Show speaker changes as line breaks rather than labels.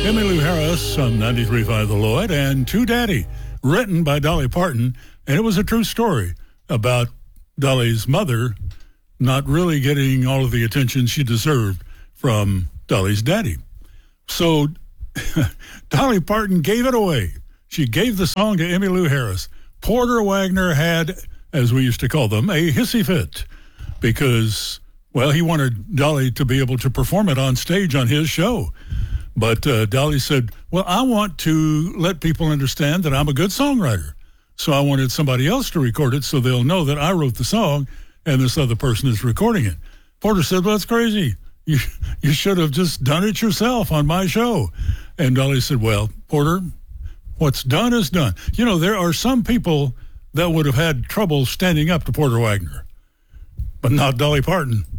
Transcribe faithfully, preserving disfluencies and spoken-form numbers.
Emmylou Harris on ninety-three point five The Lloyd and To Daddy, written by Dolly Parton. And it was a true story about Dolly's mother not really getting all of the attention she deserved from Dolly's daddy. So Dolly Parton gave it away. She gave the song to Emmylou Harris. Porter Wagoner had, as we used to call them, a hissy fit because, well, he wanted Dolly to be able to perform it on stage on his show. But uh, Dolly said, well, I want to let people understand that I'm a good songwriter. So I wanted somebody else to record it so they'll know that I wrote the song and this other person is recording it. Porter said, well, that's crazy. You, you should have just done it yourself on my show. And Dolly said, well, Porter, what's done is done. You know, there are some people that would have had trouble standing up to Porter Wagoner, but not Dolly Parton.